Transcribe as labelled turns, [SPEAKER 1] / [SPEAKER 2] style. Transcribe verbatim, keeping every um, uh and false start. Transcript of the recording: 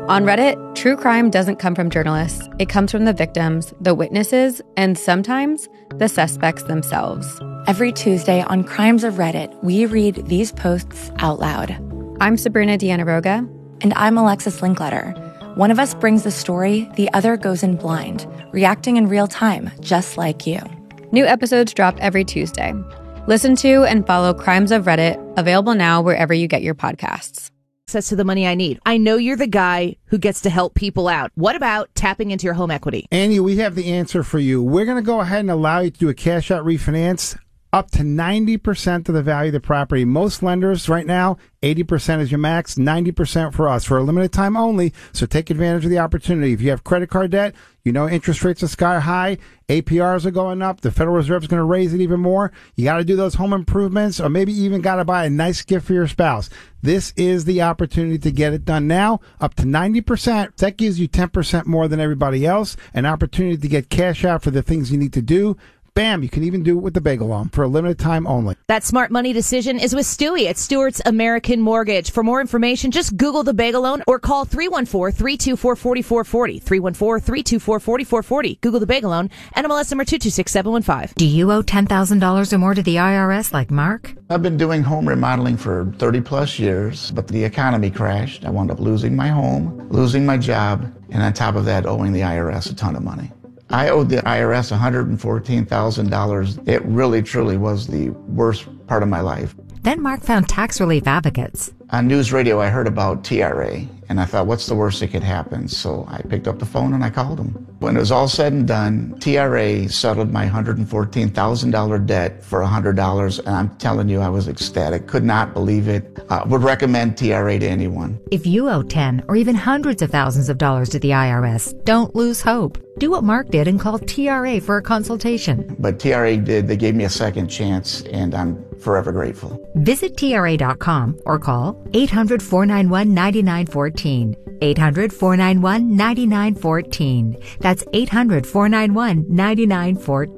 [SPEAKER 1] On Reddit, true crime doesn't come from journalists. It comes from the victims, the witnesses, and sometimes the suspects themselves.
[SPEAKER 2] Every Tuesday on Crimes of Reddit, we read these posts out loud.
[SPEAKER 1] I'm Sabrina Dianaroga.
[SPEAKER 2] And I'm Alexis Linkletter. One of us brings the story, the other goes in blind, reacting in real time, just like you.
[SPEAKER 1] New episodes drop every Tuesday. Listen to and follow Crimes of Reddit, available now wherever you get your podcasts.
[SPEAKER 3] Access to the money I need. I know you're the guy who gets to help people out. What about tapping into your home equity?
[SPEAKER 4] Annie, we have the answer for you. We're going to go ahead and allow you to do a cash out refinance up to ninety percent of the value of the property. Most lenders right now, eighty percent is your max, ninety percent for us for a limited time only. So take advantage of the opportunity. If you have credit card debt, you know interest rates are sky high, A P Rs are going up, the Federal Reserve is going to raise it even more. You got to do those home improvements, or maybe even got to buy a nice gift for your spouse. This is the opportunity to get it done now, up to ninety percent. That gives you ten percent more than everybody else, an opportunity to get cash out for the things you need to do. Bam, you can even do it with the bagel loan for a limited time only.
[SPEAKER 3] That smart money decision is with Stewie at Stewart's American Mortgage. For more information, just Google the bagel loan or call three one four, three two four, four four four zero. three one four, three two four, four four four zero. Google the bagel loan. N M L S number two two six seven one five.
[SPEAKER 5] Do you owe ten thousand dollars or more to the I R S like Mark?
[SPEAKER 6] I've been doing home remodeling for thirty plus years, but the economy crashed. I wound up losing my home, losing my job, and on top of that, owing the I R S a ton of money. I owed the I R S one hundred fourteen thousand dollars. It really, truly was the worst part of my life.
[SPEAKER 5] Then Mark found Tax Relief Advocates.
[SPEAKER 6] On news radio, I heard about T R A, and I thought, what's the worst that could happen? So I picked up the phone and I called them. When it was all said and done, T R A settled my one hundred fourteen thousand dollars debt for one hundred dollars, and I'm telling you, I was ecstatic. Could not believe it. Uh, would recommend T R A to anyone.
[SPEAKER 5] If you owe ten or even hundreds of thousands of dollars to the I R S, don't lose hope. Do what Mark did and call T R A for a consultation.
[SPEAKER 6] But T R A did. They gave me a second chance, and I'm forever grateful.
[SPEAKER 5] Visit T R A dot com or call eight hundred, four nine one, nine nine one four. eight hundred, four nine one, nine nine one four. That's eight hundred, four nine one, nine nine one four.